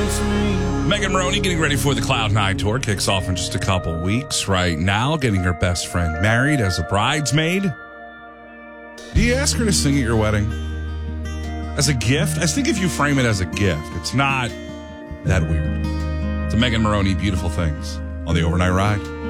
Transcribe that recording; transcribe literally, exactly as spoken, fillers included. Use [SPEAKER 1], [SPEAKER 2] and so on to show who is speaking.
[SPEAKER 1] Megan Maroney getting ready for the Cloud Nine Tour. Kicks off in just a couple weeks. Right now, getting her best friend married as a bridesmaid. Do you ask her to sing at your wedding? As a gift? I think if you frame it as a gift, it's not that weird. It's a Megan Maroney, Beautiful Things on the Overnight Ride.